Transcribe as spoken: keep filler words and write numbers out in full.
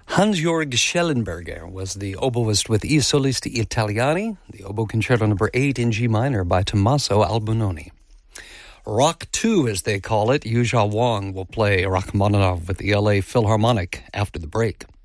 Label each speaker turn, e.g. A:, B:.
A: Hans-Jörg Schellenberger was the oboist with I Solisti Italiani, the oboe concerto number eight in G minor by Tommaso Albinoni. Rock two, as they call it, Yuzha Wang will play Rachmaninoff with the L A Philharmonic after the break.